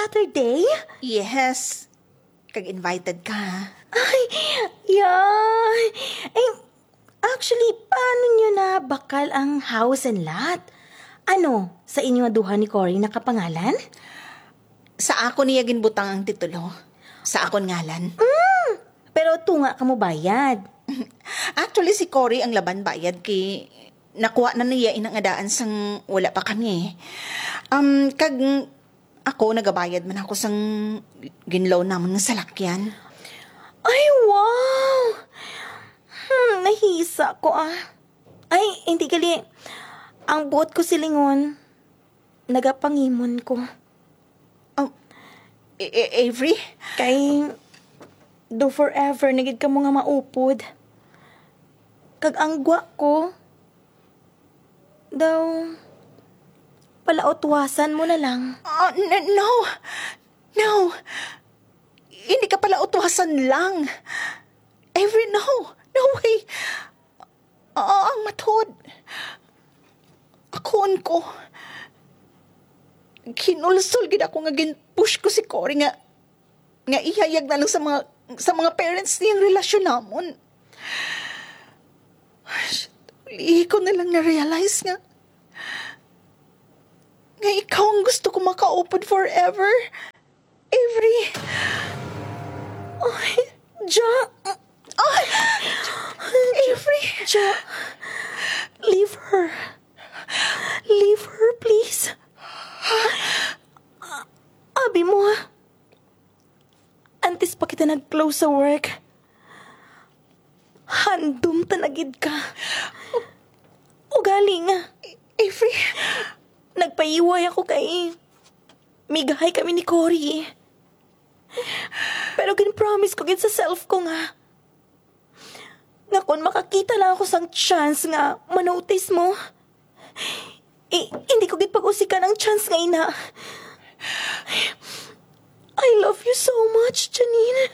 Saturday? Yes. Kag-invited ka. Ay, yan. Eh, actually, paano nyo na bakal ang house and lot? Ano, sa inyo duha ni Cory nakapangalan? Sa ako niya ginbutang ang titulo. Sa akon ngalan. Pero tunga ka mo bayad. Actually, si Cory ang laban bayad kay nakuha na niya inangadaan sang wala pa kami. Kag ako nagabayad man ako sang ginlaw namon ng salakyan. Ay, wow! Nahisa ko Ay, hindi gali. Ang buot ko silingon, nagapangimon ko. Avery? Kay, do forever, nagid ka mo nga maupod. Kag ang gwa ko, daw, palautwasan mo na lang. No. Hindi ka pala utuhasan lang. Avery, no. No way. Ang matod. Akoon ko. Kinulsol gid ako nga ginpush ko si Cory nga ihayag na lang sa mga parents niyang relasyon namon. Uli ko na lang na-realize nga ikaw ang gusto ko makaupod forever. Avery. Ay, Ja. Ay, Avery. Ja. Leave her. Leave her, please. Abi mo antes pa kita nag-close sa work. Handom tanagid ka. Ugali nga. Avery. Nagpaiway ako kay migahay kami ni Cory. Pero gin-promise ko sa self ko nga kung makakita lang ako sang chance nga manotice mo, hindi ko gid pag-usikan ang chance nga ina. I love you so much, Janine.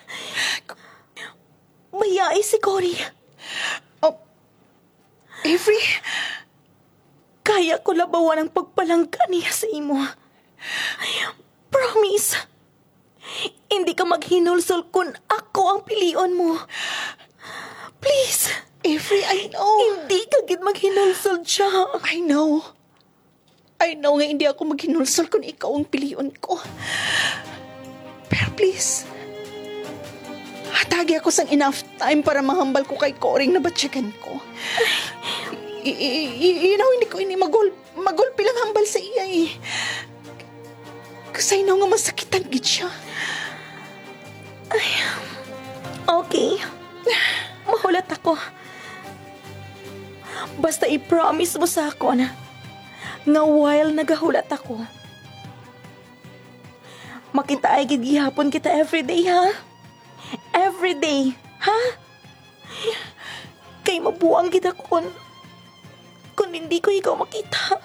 Bayai si Cory. Oh, Avery. Kaya ko labawan ang pagpalangka niya sa imo. Promise. Hindi ka maghinulsol kung ako ang pilion mo. Please. Avery, I know. Hindi ka gid maghinulsol siya. I know nga hindi ako maghinulsol kung ikaw ang pilion ko. Pero please, hatagi ako sang enough time para mahambal ko kay Cory na batsyagan ko. Hindi ko magulpi lang hambal sa iya eh. Kasi nga masakitan gid siya. Ay, okay. Mahulat ako. Basta i-promise mo sa ako na nga while nagahulat ako, makita ay gihapon kita everyday, ha? Everyday, ha? Kay mabuang kita kung hindi ko ikaw makita.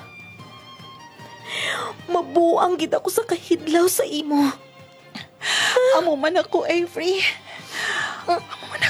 Mabuang kita ko sa kahidlaw sa imo. Amo man ako, Avery. Amo man